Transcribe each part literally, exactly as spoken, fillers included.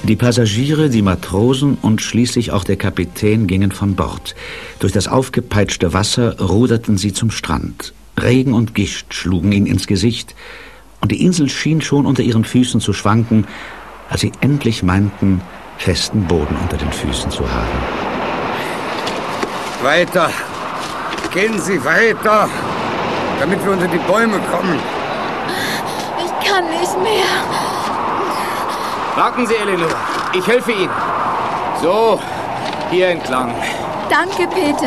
Die Passagiere, die Matrosen und schließlich auch der Kapitän gingen von Bord. Durch das aufgepeitschte Wasser ruderten sie zum Strand. Regen und Gischt schlugen ihnen ins Gesicht, und die Insel schien schon unter ihren Füßen zu schwanken, als sie endlich meinten, festen Boden unter den Füßen zu haben. Weiter! Gehen Sie weiter, damit wir unter die Bäume kommen. Ich kann nicht mehr. Warten Sie, Eleanor. Ich helfe Ihnen. So, hier entlang. Danke, Peter.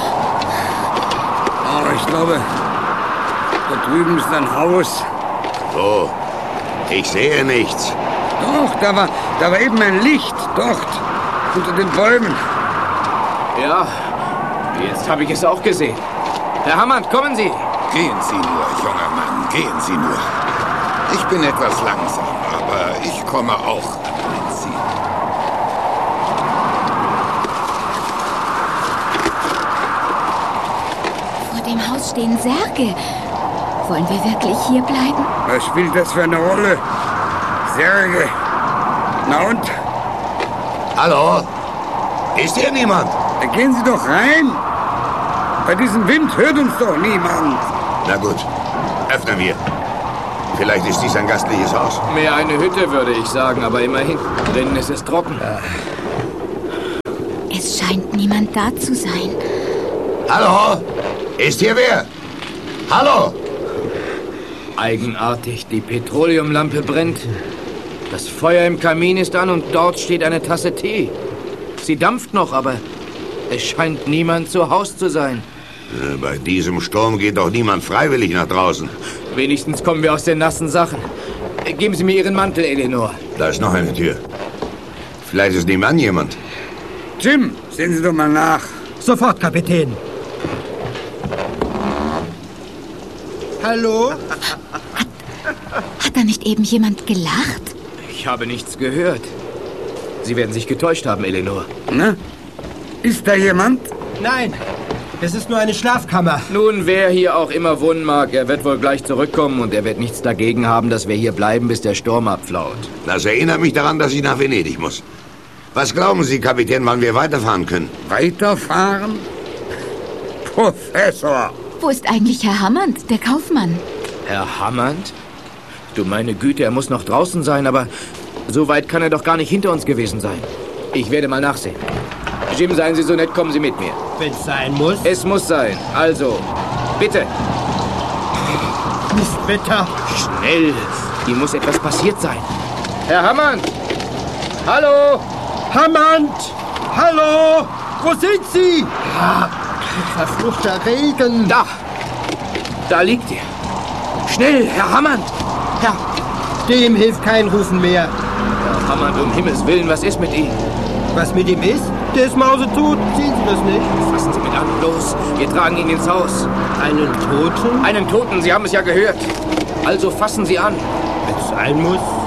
Oh, ich glaube, da drüben ist ein Haus. Wo? Ich sehe nichts. Doch, da war, da war eben ein Licht, dort, unter den Bäumen. Ja, jetzt habe ich es auch gesehen. Herr Hammond, kommen Sie. Gehen Sie nur, junger Mann, gehen Sie nur. Ich bin etwas langsam, aber ich komme auch an mein Ziel. Vor dem Haus stehen Särge. Wollen wir wirklich hier bleiben? Was spielt das für eine Rolle? Särge. Na und? Hallo? Ist hier niemand? Da gehen Sie doch rein. Bei diesem Wind hört uns doch niemand. Na gut, öffnen wir. Vielleicht ist dies ein gastliches Haus. Mehr eine Hütte, würde ich sagen, aber immerhin. Drinnen ist es trocken. Es scheint niemand da zu sein. Hallo? Ist hier wer? Hallo? Eigenartig, die Petroleumlampe brennt. Das Feuer im Kamin ist an und dort steht eine Tasse Tee. Sie dampft noch, aber es scheint niemand zu Haus zu sein. Bei diesem Sturm geht doch niemand freiwillig nach draußen. Wenigstens kommen wir aus den nassen Sachen. Geben Sie mir Ihren Mantel, Eleanor. Da ist noch eine Tür. Vielleicht ist nebenan jemand. Jim, sehen Sie doch mal nach. Sofort, Kapitän. Hallo? Hat, hat da nicht eben jemand gelacht? Ich habe nichts gehört. Sie werden sich getäuscht haben, Eleanor. Na? Ist da jemand? Nein, es ist nur eine Schlafkammer. Nun, wer hier auch immer wohnen mag, er wird wohl gleich zurückkommen und er wird nichts dagegen haben, dass wir hier bleiben, bis der Sturm abflaut. Das erinnert mich daran, dass ich nach Venedig muss. Was glauben Sie, Kapitän, wann wir weiterfahren können? Weiterfahren? Professor! Wo ist eigentlich Herr Hammond, der Kaufmann? Herr Hammond? Du meine Güte, er muss noch draußen sein, aber so weit kann er doch gar nicht hinter uns gewesen sein. Ich werde mal nachsehen. Jim, seien Sie so nett, kommen Sie mit mir. Wenn es sein muss. Es muss sein. Also, bitte. Mistwetter. Schnell. Hier muss etwas passiert sein. Herr Hammond! Hallo! Hammond! Hallo! Wo sind Sie? Ah, verfluchter Regen. Da! Da liegt er. Schnell, Herr Hammond! Ja, dem hilft kein Rufen mehr. Herr Hammond, um Himmels Willen, was ist mit ihm? Was mit ihm ist? Der ist mausetot. Sehen Sie das nicht? Fassen Sie mit an, los. Wir tragen ihn ins Haus. Einen Toten? Einen Toten, Sie haben es ja gehört. Also fassen Sie an. Wenn es sein muss.